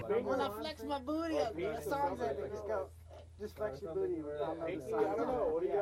When I flex my booty, the song's epic. Just go. Just flex your booty. We're on the other side. I don't know. What do you got?